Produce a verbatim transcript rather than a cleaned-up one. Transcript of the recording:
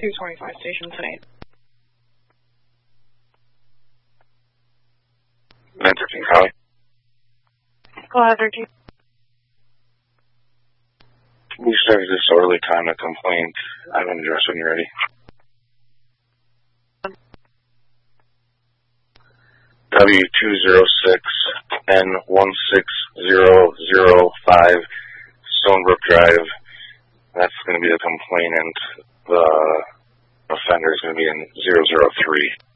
two twenty-five station tonight. nine thirteen, Crowley. Go ahead, thirteen. We started disorderly time a complaint. I have an address when you're ready. W two zero six N one six zero zero five Stonebrook Drive. That's going to be the complainant. The offender is going to be in zero zero three.